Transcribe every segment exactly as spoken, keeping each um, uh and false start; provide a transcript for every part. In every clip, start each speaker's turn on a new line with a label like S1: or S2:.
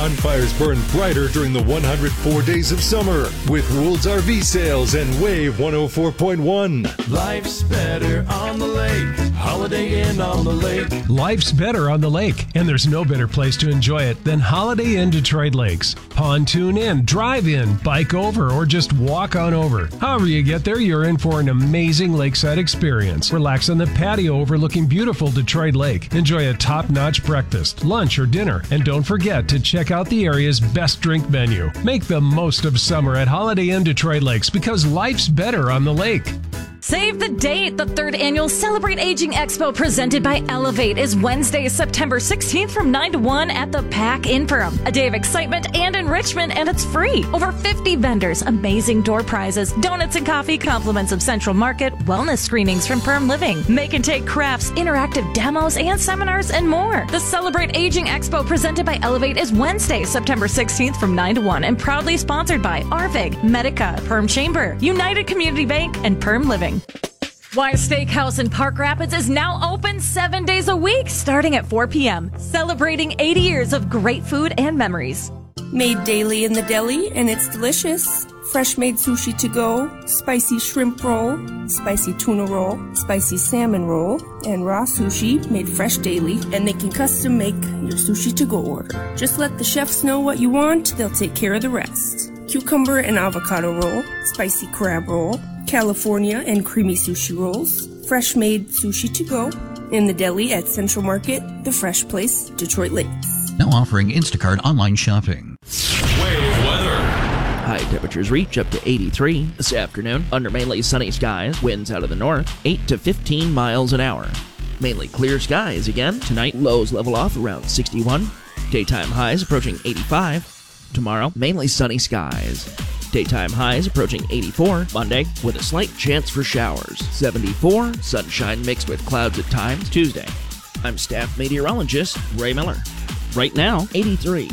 S1: bonfires burn brighter during the one hundred four days of summer with World's R V Sales and Wave one oh four point one.
S2: Life's better on the lake. Holiday Inn on the lake.
S3: Life's better on the lake, and there's no better place to enjoy it than Holiday Inn Detroit Lakes. Pontoon in, drive in, bike over, or just walk on over. However you get there, you're in for an amazing lakeside experience. Relax on the patio overlooking beautiful Detroit Lake. Enjoy a top-notch breakfast, lunch, or dinner, and don't forget to check out the area's best drink menu. Make the most of summer at Holiday Inn Detroit Lakes because life's better on the lake.
S4: Save the date! The third annual Celebrate Aging Expo presented by Elevate is Wednesday, September sixteenth from nine to one at the Pack in Perham. A day of excitement and enrichment, and it's free. Over fifty vendors, amazing door prizes, donuts and coffee, compliments of Central Market, wellness screenings from Perm Living, make and take crafts, interactive demos, and seminars, and more. The Celebrate Aging Expo presented by Elevate is Wednesday, September sixteenth from nine to one and proudly sponsored by Arvig, Medica, Perm Chamber, United Community Bank, and Perm Living. Wise Steakhouse in Park Rapids is now open seven days a week, starting at four p.m., celebrating eighty years of great food and memories.
S5: Made daily in the deli, and it's delicious. Fresh made sushi to go, spicy shrimp roll, spicy tuna roll, spicy salmon roll, and raw sushi made fresh daily, and they can custom make your sushi to go order. Just let the chefs know what you want, they'll take care of the rest. Cucumber and avocado roll, spicy crab roll, California and creamy sushi rolls, fresh made sushi to go, in the deli at Central Market, The Fresh Place, Detroit Lakes.
S6: Now offering Instacart online shopping.
S2: Wave weather.
S7: High temperatures reach up to eighty-three this afternoon under mainly sunny skies, winds out of the north, eight to fifteen miles an hour. Mainly clear skies again. Tonight, lows level off around sixty-one. Daytime highs approaching eighty-five. Tomorrow, mainly sunny skies. Daytime highs approaching eighty-four. Monday, with a slight chance for showers. seventy-four. Sunshine mixed with clouds at times. Tuesday. I'm staff meteorologist Ray Miller. Right now, eighty-three.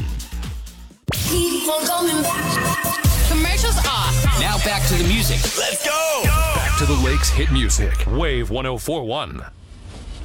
S8: Keep on coming back.
S9: Commercials off.
S10: Now back to the music.
S2: Let's go. Back to the Lakes hit music. Wave one oh four point one.